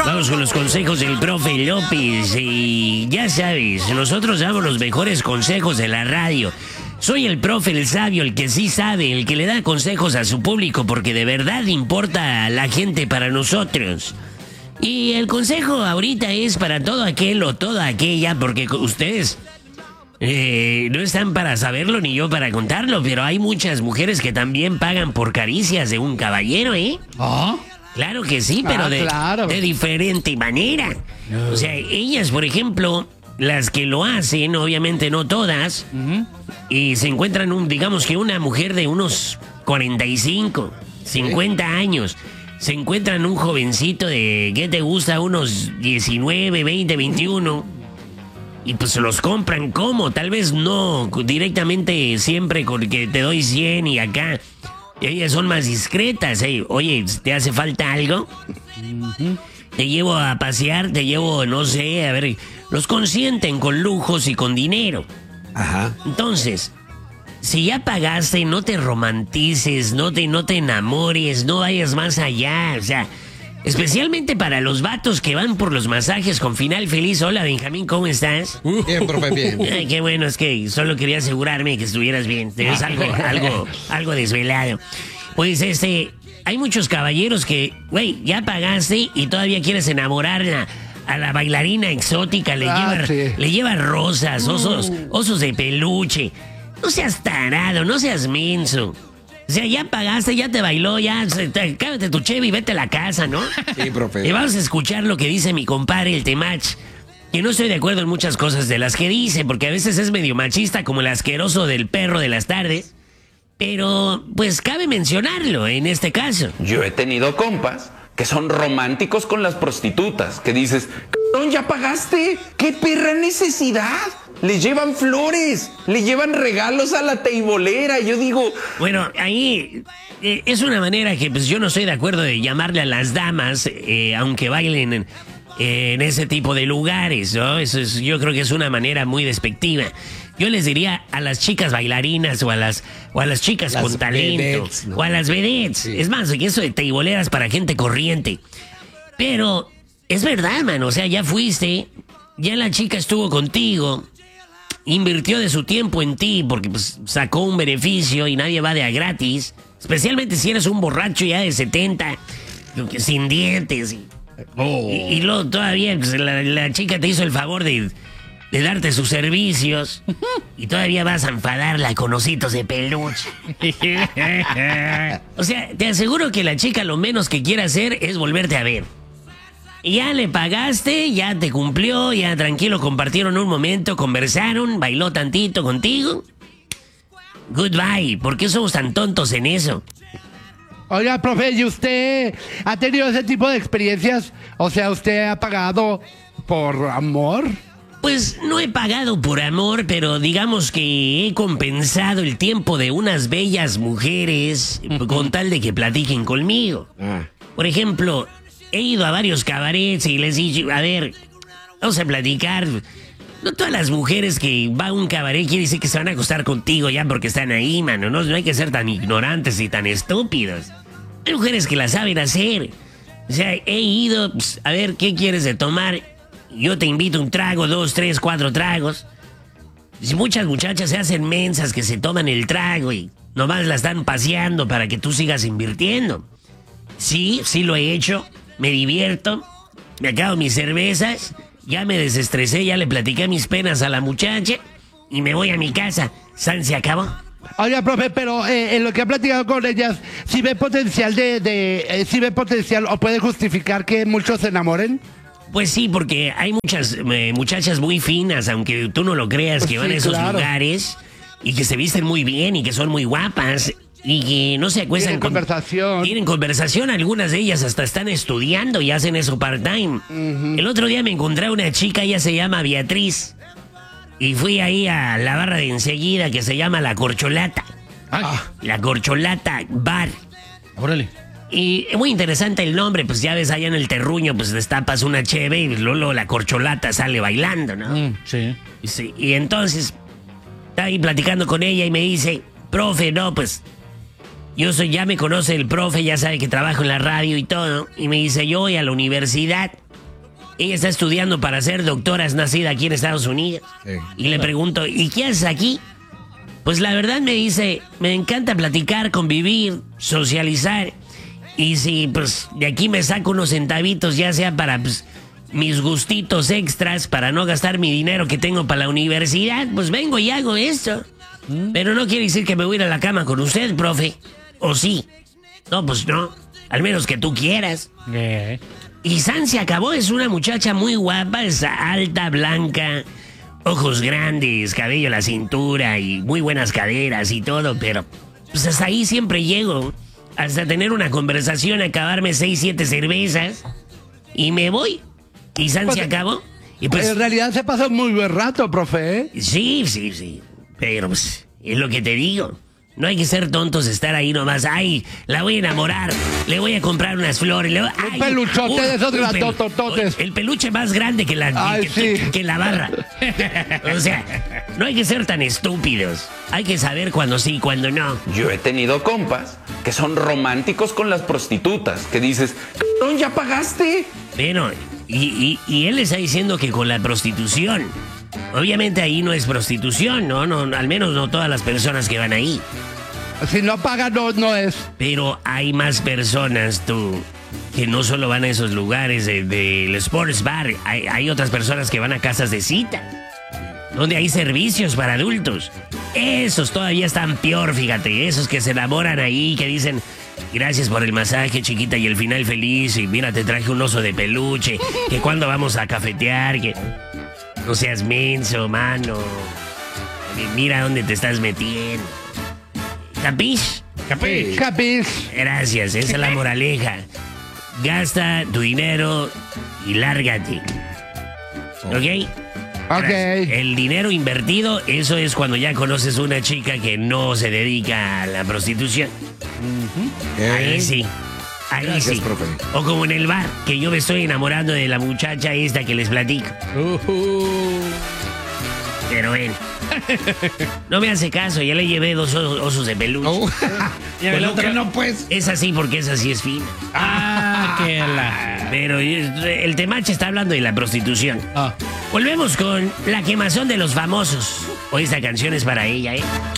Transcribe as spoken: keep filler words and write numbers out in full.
Vamos con los consejos del profe López. Y ya sabes, nosotros damos los mejores consejos de la radio. Soy el profe, el sabio, el que sí sabe, el que le da consejos a su público porque de verdad importa a la gente para nosotros. Y el consejo ahorita es para todo aquel o toda aquella, porque ustedes eh, no están para saberlo ni yo para contarlo, pero hay muchas mujeres que también pagan por caricias de un caballero, ¿eh? ¿Ah? Claro que sí, pero Ah, de, claro. de diferente manera. O sea, ellas, por ejemplo, las que lo hacen, obviamente no todas, Uh-huh. y se encuentran, un, digamos que una mujer de unos cuarenta y cinco, cincuenta años, se encuentran un jovencito de, ¿qué te gusta? Unos diecinueve, veinte, veintiuno, y pues se los compran, ¿cómo? Tal vez no directamente siempre con que te doy cien y acá. Ellas son más discretas, ¿eh? Oye, ¿te hace falta algo? Uh-huh. Te llevo a pasear, te llevo, no sé, a ver, los consienten con lujos y con dinero. Ajá. Entonces, si ya pagaste, no te romantices, no te, no te enamores, no vayas más allá, o sea, especialmente para los vatos que van por los masajes con final feliz. Hola, Benjamín, ¿cómo estás? Bien, profe, bien. Ay, qué bueno, es que solo quería asegurarme que estuvieras bien. Te ves algo, algo, algo desvelado. Pues este, hay muchos caballeros que, güey, ya pagaste y todavía quieres enamorar a, a la bailarina exótica, le Ah, lleva, sí. le lleva rosas, osos, osos de peluche. No seas tarado, no seas menso. O sea, ya pagaste, ya te bailó, ya, se- te- cállate tu cheve y vete a la casa, ¿no? Sí, profe. Y vamos a escuchar lo que dice mi compadre, el Temach. Que no estoy de acuerdo en muchas cosas de las que dice, porque a veces es medio machista, como el asqueroso del perro de las tardes. Pero, pues cabe mencionarlo en este caso. Yo he tenido compas que son románticos con las prostitutas, que dices, cabrón, ya pagaste, qué perra necesidad. Le llevan flores, le llevan regalos a la teibolera. Yo digo, Bueno, ahí eh, es una manera que pues yo no estoy de acuerdo de llamarle a las damas, eh, aunque bailen en, eh, en ese tipo de lugares, ¿no? Eso es, yo creo que es una manera muy despectiva. Yo les diría a las chicas bailarinas o a las, o a las chicas Las con talento, vedettes, ¿no? o a las vedettes. Sí. Es más, que eso de teiboleras para gente corriente. Pero es verdad, mano, o sea, ya fuiste, ya la chica estuvo contigo, invirtió de su tiempo en ti porque pues, sacó un beneficio y nadie va de a gratis. Especialmente si eres un borracho ya de setenta, sin dientes. Y, Oh. y- y luego todavía pues, la, la chica te hizo el favor de, de darte sus servicios y todavía vas a enfadarla con ositos de peluche. O sea, te aseguro que la chica lo menos que quiere hacer es volverte a ver. Y ya le pagaste, ya te cumplió, ya tranquilo, compartieron un momento, conversaron, bailó tantito contigo. Goodbye. ¿Por qué somos tan tontos en eso? Oiga, profe, ¿y usted ha tenido ese tipo de experiencias? O sea, ¿usted ha pagado por amor? Pues no he pagado por amor, pero digamos que he compensado el tiempo de unas bellas mujeres con tal de que platiquen conmigo. Ah. Por ejemplo, he ido a varios cabarets y les he dicho, a ver, vamos a platicar. No todas las mujeres que van a un cabaret quiere decir que se van a acostar contigo ya porque están ahí, mano. No, no hay que ser tan ignorantes y tan estúpidos. Hay mujeres que la saben hacer. O sea, he ido, pues, a ver, ¿qué quieres de tomar? Yo te invito un trago, dos, tres, cuatro tragos. Y muchas muchachas se hacen mensas que se toman el trago y nomás la están paseando para que tú sigas invirtiendo. Sí, sí lo he hecho. Me divierto. Me acabo mis cervezas. Ya me desestresé, ya le platiqué mis penas a la muchacha. Y me voy a mi casa. San se acabó. Oiga, profe, pero eh, en lo que ha platicado con ellas, ¿sí ve potencial de, de eh, sí ve potencial o puede justificar que muchos se enamoren? Pues sí, porque hay muchas eh, muchachas muy finas, aunque tú no lo creas, Pues que van sí, a esos claro. lugares y que se visten muy bien y que son muy guapas y que no se acuestan Tienen con... conversación. Tienen conversación, algunas de ellas hasta están estudiando y hacen eso part-time. El otro día me encontré a una chica, ella se llama Beatriz, y fui ahí a la barra de enseguida que se llama La Corcholata. Ah, La Corcholata Bar. órale. Y es muy interesante el nombre, pues ya ves allá en el terruño, pues destapas una cheve y luego la corcholata sale bailando, ¿no? Mm, sí. Y, sí, y entonces, está ahí platicando con ella y me dice, profe, no, pues, yo soy, ya me conoce el profe, ya sabe que trabajo en la radio y todo, y me dice, yo voy a la universidad, Ella está estudiando para ser doctora, es nacida aquí en Estados Unidos. Sí. Y le pregunto, ¿y qué haces aquí? Pues la verdad me dice, me encanta platicar, convivir, socializar. Y si pues de aquí me saco unos centavitos, ya sea para pues, mis gustitos extras, para no gastar mi dinero que tengo para la universidad, pues vengo y hago esto. Pero no quiere decir que me voy a ir a la cama con usted, profe. ¿O sí? No, pues no. Al menos que tú quieras. Eh. Y San se acabó, es una muchacha muy guapa, es alta, blanca, ojos grandes, cabello a la cintura y muy buenas caderas y todo, pero pues hasta ahí siempre llego. Hasta tener una conversación, acabarme seis, siete cervezas y me voy. Y San se acabó. Y pues, en realidad se pasó muy buen rato, profe. ¿eh? sí, sí, sí. Pero pues, es lo que te digo. No hay que ser tontos, estar ahí nomás. Ay, la voy a enamorar. Le voy a comprar unas flores. Le voy- ay, peluchote de esos un pelu- grandotototes. El peluche más grande que la, Ay, que, sí. que- que la barra. O sea, no hay que ser tan estúpidos. Hay que saber cuándo sí y cuándo no. Yo he tenido compas que son románticos con las prostitutas, que dices, cabrón, ya pagaste. Bueno, y, y, y él está diciendo que con la prostitución. Obviamente ahí no es prostitución, ¿no? no al menos no todas las personas que van ahí. Si no paga, no, no es. Pero hay más personas, tú, que no solo van a esos lugares del de, del sports bar. Hay, hay otras personas que van a casas de cita, donde hay servicios para adultos. Esos todavía están peor, fíjate. Esos que se enamoran ahí, que dicen, gracias por el masaje, chiquita, y el final feliz. Y mira, te traje un oso de peluche. Que cuando vamos a cafetear, que no seas menso, mano. Mira dónde te estás metiendo. ¿Capis? Capis. Capis. Gracias, esa es la moraleja. Gasta tu dinero y lárgate. ¿Ok? Ok. El dinero invertido, eso es cuando ya conoces una chica que no se dedica a la prostitución. Ahí sí. Ahí Gracias, sí. profe. O como en el bar, que yo me estoy enamorando de la muchacha esta que les platico. Uh-huh. Pero bueno. No me hace caso, ya le llevé dos osos, osos de peluche. Oh. Ya Pues el no, otro- que no, pues. Es así porque esa sí es fina. Ah, que la. Pero eh, el temache está hablando de la prostitución. Ah. Volvemos con la quemazón de los famosos. Hoy esta canción es para ella, ¿eh?